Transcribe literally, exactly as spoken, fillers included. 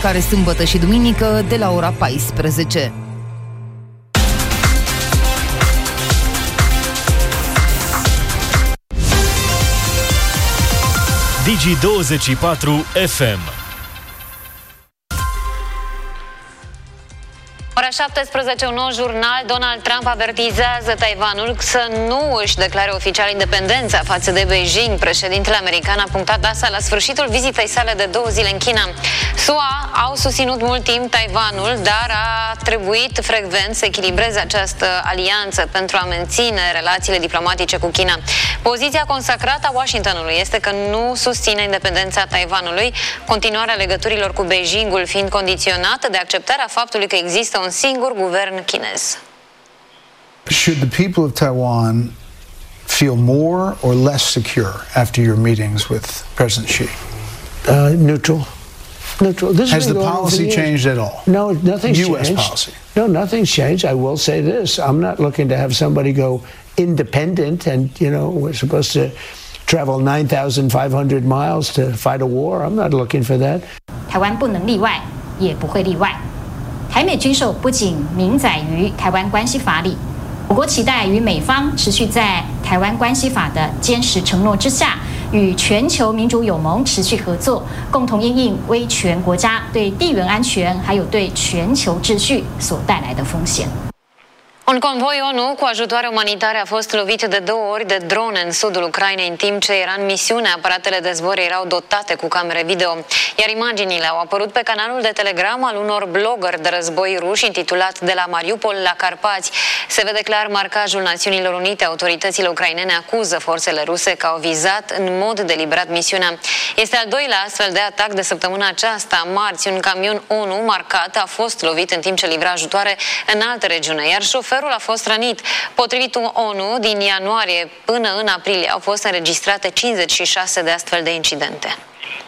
fiecare sâmbătă și duminică de la ora paisprezece. Digi douăzeci și patru F M. Ora șaptesprezece, un nou jurnal. Donald Trump avertizează Taiwanul să nu își declare oficial independența față de Beijing. Președintele american a punctat asta la sfârșitul vizitei sale de două zile în China. S U A au susținut mult timp Taiwanul, dar a trebuit frecvent să echilibreze această alianță pentru a menține relațiile diplomatice cu China. Poziția consacrată a Washingtonului este că nu susține independența Taiwanului, continuarea legăturilor cu Beijingul fiind condiționată de acceptarea faptului că există un singur guvern chinez. Should the people of Taiwan feel more or less secure after your meetings with President Xi? Uh, neutral. Neutral. This Has the policy changed at all? No, nothing's U S changed. policy. No, nothing's changed. I will say this. I'm not looking to have somebody go independent and, you know, we're supposed to travel nine thousand five hundred miles to fight a war. I'm not looking for that. 台湾不能例外，也不会例外。台美军售不仅明载于台湾关系法里，我国期待与美方持续在台湾关系法的坚实承诺之下，与全球民主友盟持续合作，共同因应威权国家对地缘安全还有对全球秩序所带来的风险。 Un convoi ONU cu ajutoare umanitare a fost lovit de două ori de drone în sudul Ucrainei, în timp ce era în misiune. Aparatele de zbor erau dotate cu camere video, iar imaginile au apărut pe canalul de Telegram al unor blogări de război ruși, intitulat De la Mariupol la Carpați. Se vede clar marcajul Națiunilor Unite. Autoritățile ucrainene acuză forțele ruse că au vizat în mod deliberat misiunea. Este al doilea astfel de atac de săptămâna aceasta. Marți, un camion ONU marcat a fost lovit în timp ce livra ajutoare în altă regiune, iar șoferul a fost rănit. Potrivit ONU, din ianuarie până în aprilie au fost înregistrate cincizeci și șase de astfel de incidente.